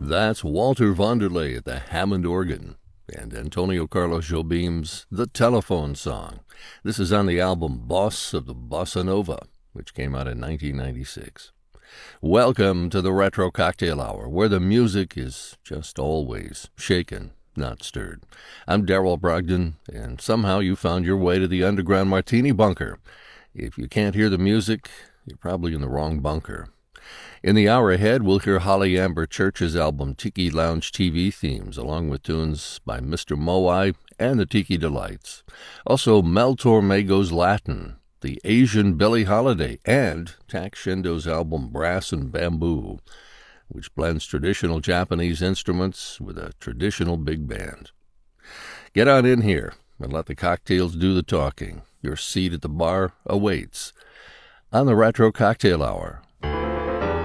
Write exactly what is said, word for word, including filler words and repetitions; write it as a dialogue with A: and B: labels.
A: That's Walter Vanderlei at the Hammond organ and Antonio Carlos Jobim's The Telephone Song. This is on the album Boss of the Bossa Nova, which came out in nineteen ninety-six. Welcome to the Retro Cocktail Hour, where the music is just always shaken, not stirred. I'm Darrell Brogdon, and somehow you found your way to the underground martini bunker. If you can't hear the music, you're probably in the wrong bunker. In the hour ahead, we'll hear Holly Amber Church's album Tiki Lounge T V Themes, along with tunes by Mister Moai and the Tiki Delights. Also, Mel Tormego's Latin, the Asian Billie Holiday, and Tak Shindo's album Brass and Bamboo, which blends traditional Japanese instruments with a traditional big band. Get on in here and let the cocktails do the talking. Your seat at the bar awaits on the Retro Cocktail Hour